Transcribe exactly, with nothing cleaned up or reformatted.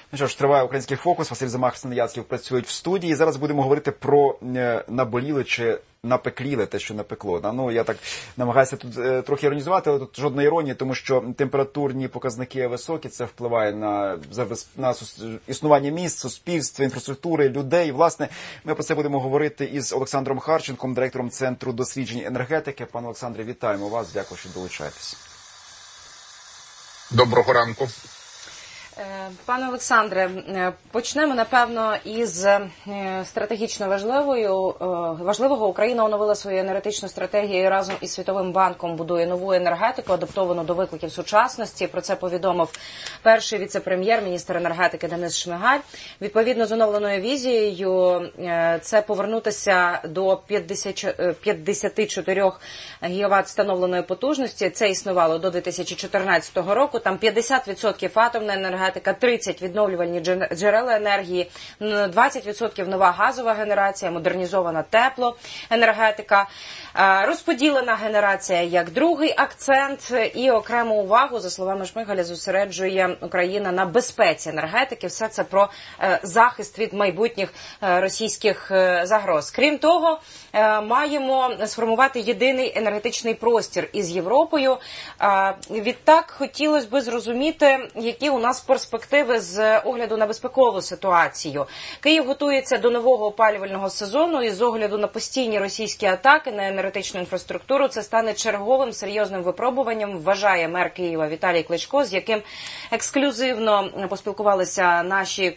Ну що ж, триває «Український фокус». Василь Замах, Христина Яцьків працюють в студії. Зараз будемо говорити про наболіле чи напекліле, те, що напекло. Ну, я так намагаюся тут е, трохи іронізувати, але тут жодної іронії, тому що температурні показники високі, це впливає на, на існування міст, суспільства, інфраструктури, людей. І, власне, ми про це будемо говорити із Олександром Харченком, директором Центру досліджень енергетики. Пане Олександре, вітаємо вас. Дякую, що долучаєтесь. Доброго ранку. Пане Олександре, почнемо, напевно, із стратегічно важливою. Важливого. Україна оновила свою енергетичну стратегію і разом із Світовим банком будує нову енергетику, адаптовану до викликів сучасності. Про це повідомив перший віце-прем'єр, міністр енергетики Денис Шмигаль. Відповідно з оновленою візією, це повернутися до п'ятдесят чотири гігават встановленої потужності. Це існувало до дві тисячі чотирнадцятого року. Там п'ятдесят відсотків атомна енергетика, тридцять відсотків відновлювальні джерела енергії, двадцять відсотків нова газова генерація, модернізована теплоенергетика, розподілена генерація як другий акцент і окрему увагу, за словами Шмигаля, зосереджує Україна на безпеці енергетики. Все це про захист від майбутніх російських загроз. Крім того, маємо сформувати єдиний енергетичний простір із Європою. Відтак, хотілося б зрозуміти, які у нас перспективи з огляду на безпекову ситуацію. Київ готується до нового опалювального сезону і з огляду на постійні російські атаки на енергетичну інфраструктуру це стане черговим серйозним випробуванням, вважає мер Києва Віталій Кличко, з яким ексклюзивно поспілкувалися наші